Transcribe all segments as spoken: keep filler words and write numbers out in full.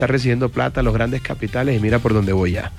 está recibiendo plata, los grandes capitales, y mira por dónde voy ya.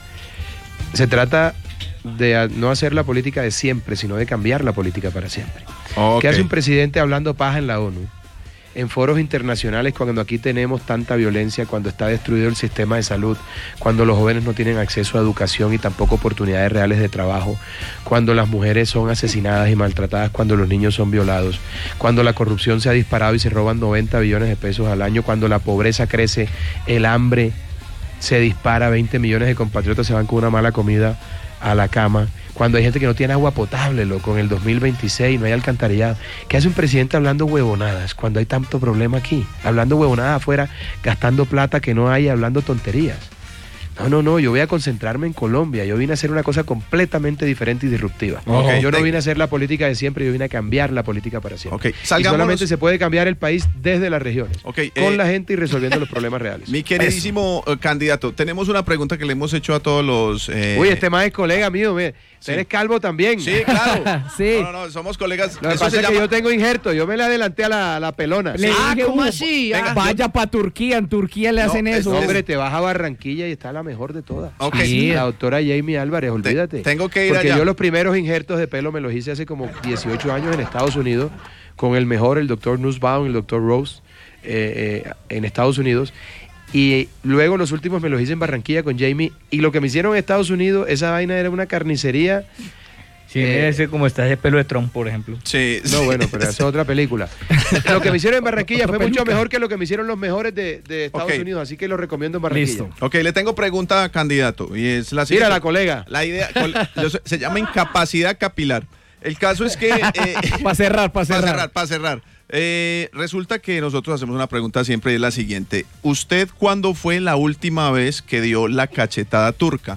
Se trata de no hacer la política de siempre, sino de cambiar la política para siempre. Okay. ¿Qué hace un presidente hablando paja en la ONU? En foros internacionales, cuando aquí tenemos tanta violencia, cuando está destruido el sistema de salud, cuando los jóvenes no tienen acceso a educación y tampoco oportunidades reales de trabajo, cuando las mujeres son asesinadas y maltratadas, cuando los niños son violados, cuando la corrupción se ha disparado y se roban noventa billones de pesos al año, cuando la pobreza crece, el hambre se dispara, veinte millones de compatriotas se van con una mala comida a la cama, cuando hay gente que no tiene agua potable, loco, en el dos mil veintiséis no hay alcantarillado. ¿Qué hace un presidente hablando huevonadas cuando hay tanto problema aquí? Hablando huevonadas afuera, gastando plata que no hay, hablando tonterías. No, no, no, yo voy a concentrarme en Colombia. Yo vine a hacer una cosa completamente diferente y disruptiva. Okay. Yo no vine a hacer la política de siempre, yo vine a cambiar la política para siempre. Okay. Y Salgámonos... solamente se puede cambiar el país desde las regiones, okay, con eh... la gente y resolviendo los problemas reales. Mi queridísimo Eso. candidato, tenemos una pregunta que le hemos hecho a todos los... Eh... Uy, este más es colega mío, me... Sí. Eres calvo también. Sí, claro. Sí. No, no, no, somos colegas. Lo que Eso pasa se es llama... que yo tengo injerto, yo me le adelanté a la, a la pelona. Le ah, dije, ¿cómo uh, así? Venga, Ah, vaya para Turquía, en Turquía le No, hacen es- eso. No, hombre, te vas a Barranquilla y está la mejor de todas. Ok. Sí. La doctora Jamie Álvarez, olvídate. Te- tengo que ir Porque allá. yo los primeros injertos de pelo me los hice hace como dieciocho años en Estados Unidos, con el mejor, el doctor Nussbaum, el doctor Rose, eh, eh, en Estados Unidos. Y luego los últimos me los hice en Barranquilla con Jamie. Y lo que me hicieron en Estados Unidos, esa vaina era una carnicería. Sí, Eh, mira ese como está ese pelo de Trump, por ejemplo. Sí, No, sí. bueno, pero esa es otra película. Lo que me hicieron en Barranquilla Otra fue mucho peluca. mejor que lo que me hicieron los mejores de, de Estados Ok. Unidos, así que lo recomiendo en Barranquilla. Listo. Ok, le tengo pregunta, candidato. Y es la siguiente. Tira la colega. La idea col- yo sé- se llama incapacidad capilar. El caso es que... Eh, Para cerrar, para Para cerrar. cerrar, para cerrar. Eh, resulta que nosotros hacemos una pregunta siempre y es la siguiente. ¿Usted cuándo fue la última vez que dio la cachetada turca?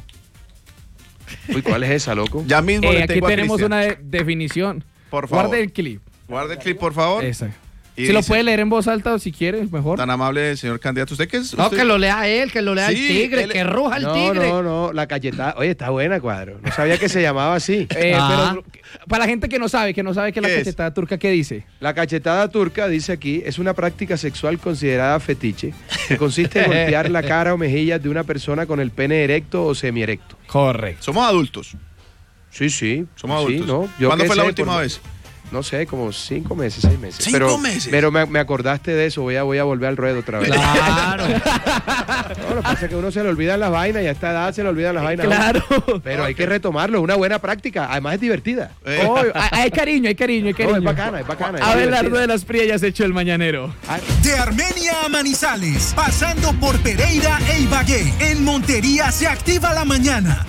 Uy, ¿cuál es esa, loco? Ya mismo Eh, le aquí tengo a tenemos Cristian. una de- definición. Por favor. Guarde el clip. Guarde el clip, por favor. Esa. Y Si lo dice, puede leer en voz alta si quiere, mejor. Tan amable, señor candidato. ¿Usted qué es? No, usted? que lo lea él, que lo lea Sí, el tigre, él- que ruja el No, tigre. no, no, la cachetada. Oye, está buena, Cuadro. No sabía que se llamaba así. Eh, Ah. pero para la gente que no sabe, que no sabe que la ¿Qué es? cachetada turca, ¿qué dice? La cachetada turca, dice aquí, es una práctica sexual considerada fetiche, que consiste en golpear la cara o mejillas de una persona con el pene erecto o semierecto. Correcto. Somos adultos. Sí, sí. Somos sí, adultos. ¿no? Yo ¿Cuándo qué fue la sé, última por- vez? No sé, como cinco meses, seis meses. ¿Cinco pero, meses? Pero me, me acordaste de eso, voy a, voy a volver al ruedo otra vez. Claro. No, lo que pasa es que uno se le olvidan las vainas y a esta edad se le olvidan las vainas. Claro. Pero hay que retomarlo, es una buena práctica, además es divertida. Eh, Oh, hay, hay cariño, hay cariño, hay No, cariño. es bacana, es bacana. es Abelardo divertida. de las Priellas hecho el mañanero. De Armenia a Manizales, pasando por Pereira e Ibagué, en Montería se activa la mañana.